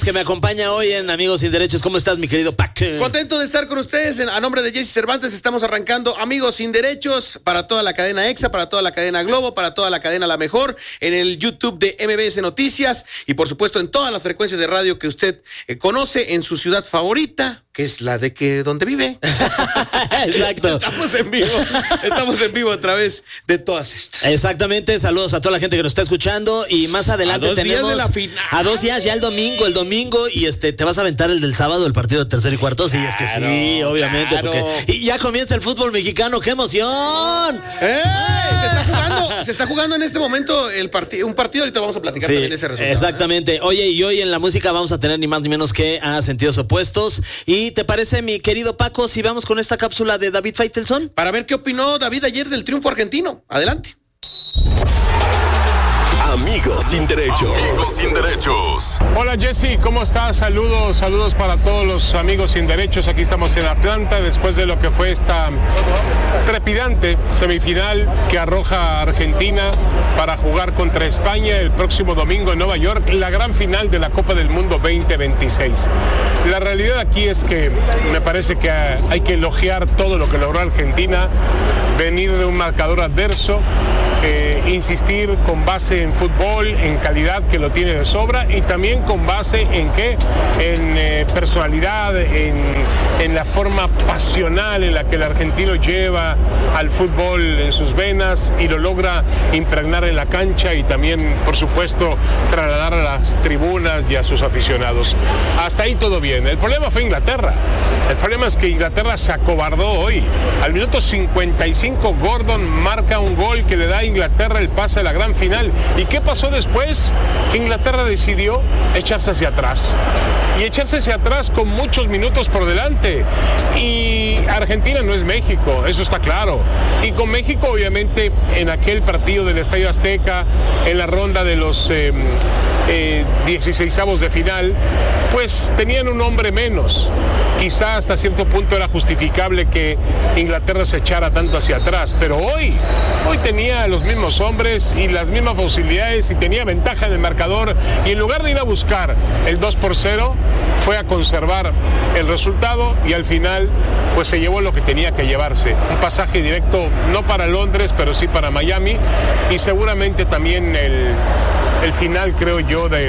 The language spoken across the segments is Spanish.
Que me acompaña hoy en Amigos Sin Derechos. ¿Cómo estás, mi querido Pac? Contento de estar con ustedes. A nombre de Jesse Cervantes estamos arrancando Amigos Sin Derechos para toda la cadena EXA, para toda la cadena Globo, para toda la cadena La Mejor, en el YouTube de MBS Noticias y por supuesto en todas las frecuencias de radio que usted conoce en su ciudad favorita, que es la de que donde vive. Exacto. Estamos en vivo a través de todas estas. Exactamente. Saludos a toda la gente que nos está escuchando y más adelante a 2 tenemos días de la final. A 2 días ya el domingo y te vas a aventar el del sábado, el partido de tercer y cuarto. Sí, es que sí, obviamente. Claro. Porque, y ya comienza el fútbol mexicano. ¡Qué emoción! Se está jugando en este momento un partido. Ahorita vamos a platicar también de ese resultado. Exactamente. Oye, y hoy en la música vamos a tener ni más ni menos que a Sentidos Opuestos. ¿Y te parece, mi querido Paco, si vamos con esta cápsula de David Faitelson? Para ver qué opinó David ayer del triunfo argentino. Adelante. Amigos Sin Derechos. Amigos Sin Derechos. Hola Jesse, ¿cómo estás? Saludos para todos los amigos sin derechos. Aquí estamos en Atlanta después de lo que fue esta trepidante semifinal que arroja a Argentina para jugar contra España el próximo domingo en Nueva York, la gran final de la Copa del Mundo 2026. La realidad aquí es que me parece que hay que elogiar todo lo que logró Argentina, venir de un marcador adverso, insistir con base en fútbol, en calidad que lo tiene de sobra y también con base en qué, en personalidad, en la forma pasional en la que el argentino lleva al fútbol en sus venas y lo logra impregnar en la cancha y también, por supuesto, trasladar a las tribunas y a sus aficionados. Hasta ahí todo bien. El problema fue Inglaterra. El problema es que Inglaterra se acobardó hoy. Al minuto 55, Gordon marca un gol que le da a Inglaterra el pase a la gran final. ¿Y qué pasó después? Que Inglaterra decidió echarse hacia atrás. Y echarse hacia atrás con muchos minutos por delante. Y Argentina no es México, eso está claro. Y con México, obviamente, en aquel partido del Estadio Azteca, en la ronda de los 16avos de final, pues tenían un hombre menos. Quizá hasta cierto punto era justificable que Inglaterra se echara tanto hacia atrás, pero hoy tenía los mismos hombres y las mismas posibilidades y tenía ventaja en el marcador y en lugar de ir a buscar el 2-0, fue a conservar el resultado y al final pues se llevó lo que tenía que llevarse. Un pasaje directo no para Londres, pero sí para Miami y seguramente también el final, creo yo, de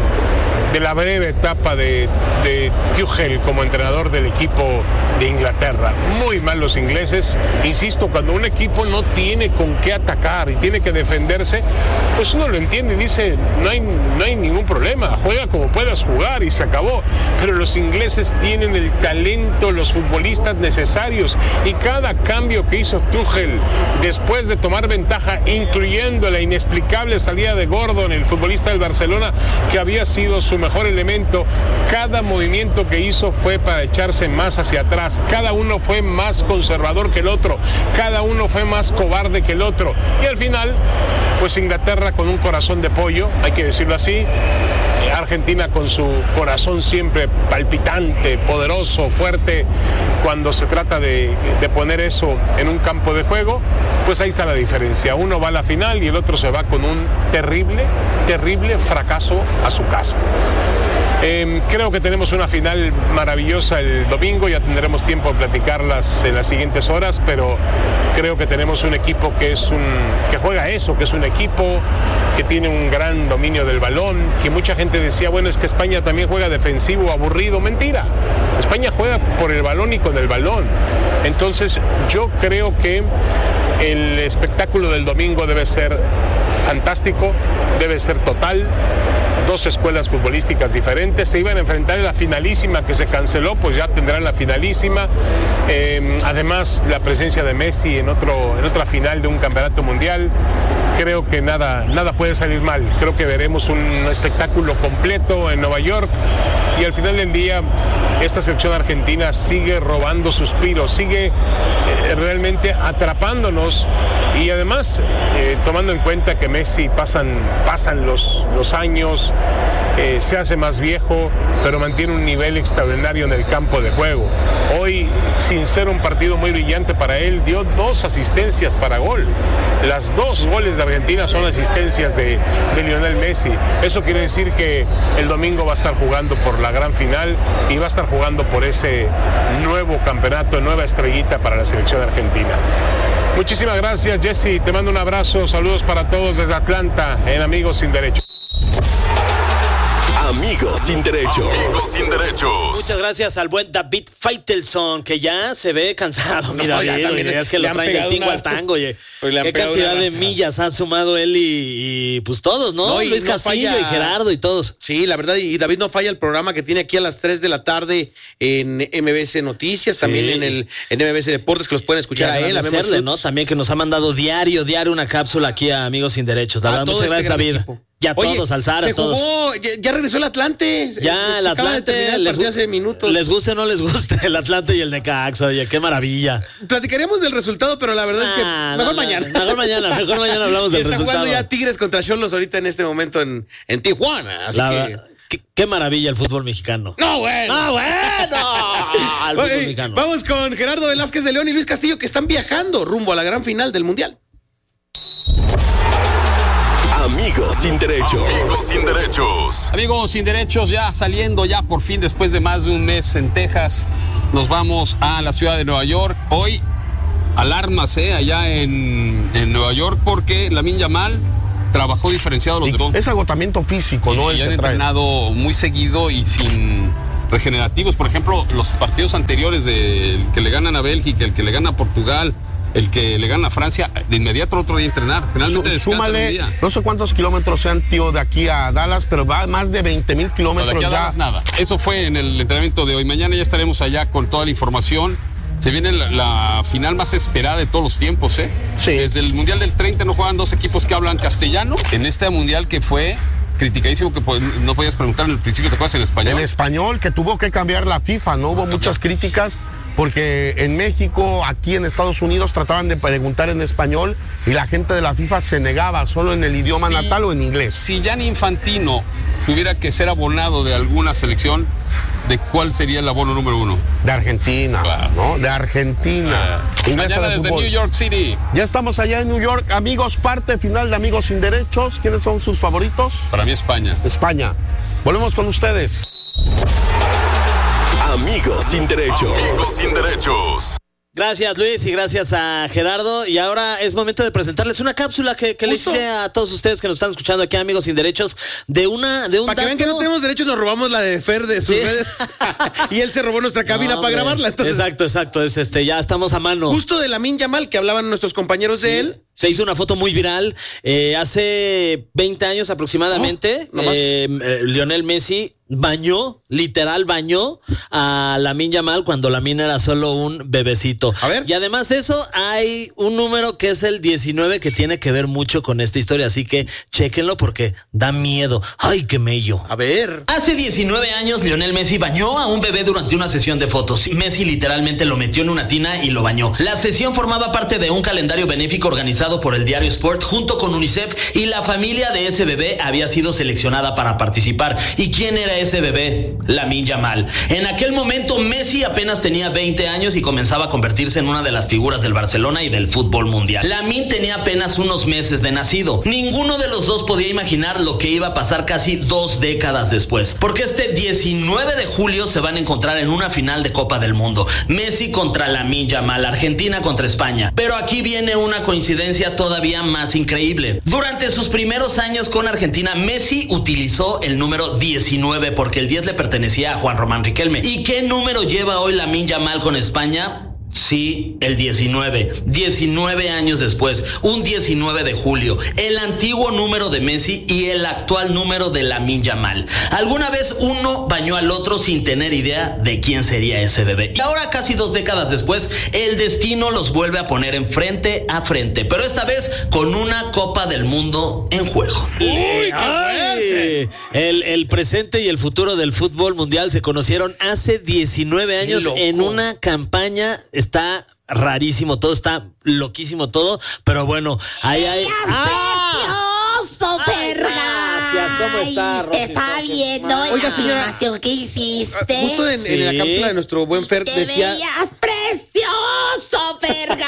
la breve etapa de Tuchel como entrenador del equipo de Inglaterra. Muy mal los ingleses. Insisto, cuando un equipo no tiene con qué atacar y tiene que defenderse, pues uno lo entiende y dice, no hay ningún problema, juega como puedas jugar y se acabó. Pero los ingleses tienen el talento, los futbolistas necesarios y cada cambio que hizo Tuchel después de tomar ventaja, incluyendo la inexplicable salida de Gordon, el futbolista del Barcelona, que había sido su mejor elemento, cada movimiento que hizo fue para echarse más hacia atrás, cada uno fue más conservador que el otro, cada uno fue más cobarde que el otro y al final pues Inglaterra con un corazón de pollo, hay que decirlo así, Argentina con su corazón siempre palpitante, poderoso, fuerte, cuando se trata de poner eso en un campo de juego, pues ahí está la diferencia. Uno va a la final y el otro se va con un terrible fracaso a su casa. Creo que tenemos una final maravillosa el domingo, ya tendremos tiempo de platicarlas en las siguientes horas, pero creo que tenemos un equipo que juega eso, que es un equipo que tiene un gran dominio del balón, que mucha gente decía, bueno, es que España también juega defensivo, aburrido. Mentira, España juega por el balón y con el balón. Entonces yo creo que el espectáculo del domingo debe ser fantástico, debe ser total. Dos escuelas futbolísticas diferentes se iban a enfrentar en la finalísima que se canceló, pues ya tendrán la finalísima. Además, la presencia de Messi en otra final de un campeonato mundial. Creo que nada puede salir mal. Creo que veremos un espectáculo completo en Nueva York y al final del día esta selección argentina sigue robando suspiros, sigue realmente atrapándonos, y además tomando en cuenta que Messi pasan los años, se hace más viejo, pero mantiene un nivel extraordinario en el campo de juego. Hoy, sin ser un partido muy brillante para él, dio 2 asistencias para gol. Las 2 goles de Argentina son asistencias de Lionel Messi. Eso quiere decir que el domingo va a estar jugando por la gran final y va a estar jugando por ese nuevo campeonato, nueva estrellita para la selección argentina. Muchísimas gracias, Jesse. Te mando un abrazo. Saludos para todos desde Atlanta en Amigos Sin Derecho. Amigos Sin Derecho. Amigos Sin Derechos. Muchas gracias al buen David Faitelson, que ya se ve cansado. Mira, es que lo traen del tingo al tango. Oye. Qué cantidad de millas han sumado él y pues todos, ¿no? Luis Castillo y Gerardo y todos. Sí, la verdad, y David no falla el programa que tiene aquí a las 3 de la tarde en MBS Noticias, también en MBS Deportes, que los pueden escuchar a él. ¿No? También que nos ha mandado diario una cápsula aquí a Amigos Sin Derechos. Muchas gracias, David. Ya todos, alzar a todos. Jugó, ya regresó el Atlante. Ya, el Atlante. Hace minutos. Les guste o no les guste el Atlante y el Necaxa. Oye, qué maravilla. Platicaremos del resultado, pero la verdad es que mejor mañana. Mejor mañana hablamos del resultado. Está jugando ya Tigres contra Xolos ahorita en este momento en Tijuana. Así Qué maravilla el fútbol mexicano. ¡No, bueno! El fútbol mexicano. Vamos con Gerardo Velázquez de León y Luis Castillo, que están viajando rumbo a la gran final del Mundial. Amigos Sin Derecho. Amigos Sin Derechos. Amigos Sin Derechos, ya saliendo ya por fin después de más de un mes en Texas, nos vamos a la ciudad de Nueva York. Hoy, alarmas allá en Nueva York, porque Lamine Yamal trabajó diferenciado los demás. Es agotamiento físico, ¿no? Y han entrenado muy seguido y sin regenerativos. Por ejemplo, los partidos anteriores del que le ganan a Bélgica, el que le gana a Portugal, el que le gana a Francia, de inmediato otro día a entrenar. Finalmente súmale, no sé cuántos kilómetros sean, tío, de aquí a Dallas, pero va más de 20,000 kilómetros ya. Nada. Eso fue en el entrenamiento de hoy. Mañana ya estaremos allá con toda la información. Se viene la final más esperada de todos los tiempos, ¿eh? Sí. Desde el Mundial del 30 no juegan 2 equipos que hablan castellano. En este Mundial que fue criticadísimo, que no podías preguntar en el principio, ¿te acuerdas en español? En español, que tuvo que cambiar la FIFA, ¿no? Hubo muchas críticas. Porque en México, aquí en Estados Unidos, trataban de preguntar en español y la gente de la FIFA se negaba solo en el idioma natal o en inglés. Si Gianni Infantino tuviera que ser abonado de alguna selección, ¿de cuál sería el abono número 1? De Argentina, ¿no? De Argentina. Mañana desde New York City. Ya estamos allá en New York. Amigos, parte final de Amigos Sin Derechos. ¿Quiénes son sus favoritos? Para mí, España. España. Volvemos con ustedes. Amigos Sin Derecho. Amigos Sin Derechos. Gracias, Luis, y gracias a Gerardo. Y ahora es momento de presentarles una cápsula que le hice a todos ustedes que nos están escuchando aquí, Amigos Sin Derechos, de un Para que vean que no tenemos derechos, nos robamos la de Fer de sus redes. Y él se robó nuestra cabina para grabarla. Entonces... Exacto. Ya estamos a mano. Justo de Lamine Yamal, que hablaban nuestros compañeros de él. Se hizo una foto muy viral hace 20 años aproximadamente. Lionel Messi literal bañó a Lamine Yamal cuando Lamine era solo un bebecito. A ver. Y además de eso, hay un número que es el 19 que tiene que ver mucho con esta historia, así que chéquenlo porque da miedo. ¡Ay, qué mello! A ver. Hace 19 años, Lionel Messi bañó a un bebé durante una sesión de fotos. Messi literalmente lo metió en una tina y lo bañó. La sesión formaba parte de un calendario benéfico organizado por el diario Sport junto con UNICEF, y la familia de ese bebé había sido seleccionada para participar. ¿Y quién era ese bebé? Lamine Yamal. En aquel momento Messi apenas tenía 20 años y comenzaba a convertirse en una de las figuras del Barcelona y del fútbol mundial. Lamine tenía apenas unos meses de nacido. Ninguno de los dos podía imaginar lo que iba a pasar casi 2 décadas después, porque este 19 de julio se van a encontrar en una final de Copa del Mundo. Messi contra Lamine Yamal, Argentina contra España. Pero aquí viene una coincidencia todavía más increíble. Durante sus primeros años con Argentina, Messi utilizó el número 19 porque el 10 le pertenecía a Juan Román Riquelme. ¿Y qué número lleva hoy Lamine Yamal con España? Sí, el 19 años después, un 19 de julio, el antiguo número de Messi y el actual número de Lamine Yamal. Alguna vez uno bañó al otro sin tener idea de quién sería ese bebé. Y ahora, casi 2 décadas después, el destino los vuelve a poner en frente a frente, pero esta vez con una Copa del Mundo en juego. ¡Uy, qué fuerte! El presente y el futuro del fútbol mundial se conocieron hace 19 años en una campaña. Está rarísimo todo, está loquísimo todo, pero bueno, ahí hay... ¡Precioso, Fergay! Gracias, ¿cómo está, Rosy? Estaba viendo la animación que hiciste. Justo en la cápsula de nuestro buen Fer Te decía... veías precioso, Fergay.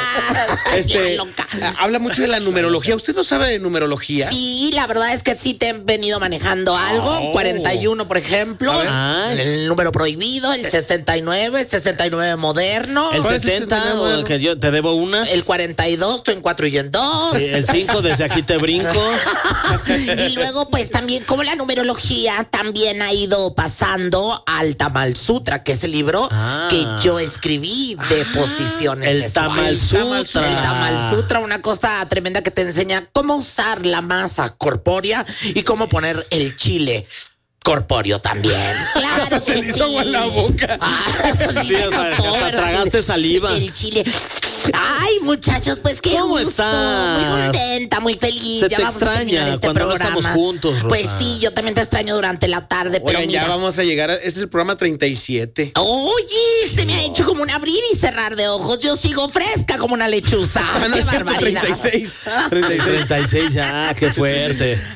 Habla mucho de la numerología. ¿Usted no sabe de numerología? Sí, la verdad es que sí te he venido manejando algo. 41, por ejemplo. El número prohibido, el 69 moderno. El 70, que yo te debo una. El 42, estoy en 4 y en 2. Sí, el 5, desde aquí te brinco. Y luego, pues también, como la numerología también ha ido pasando al Tamal Sutra, que es el libro que yo escribí de posiciones el sexuales. Tamal Sutra. El Tamal Sutra, una cosa tremenda que te enseña cómo usar la masa corpórea y cómo poner el chile corpóreo también. Claro se le hizo agua en la boca. Sí, hasta tragaste saliva. El chile. Ay, muchachos, pues qué ¿Cómo gusto. estás? Muy contenta, muy feliz. Se ya te vamos a terminar extraña cuando no estamos juntos, Rosa. Pues sí, yo también te extraño durante la tarde, pero Oigan, mira. ya vamos a llegar este es el programa 37. Oye, se me ha hecho como un abrir y cerrar de ojos. Yo sigo fresca como una lechuza. No, Qué es cierto, barbaridad. 36. 36 ya, qué fuerte.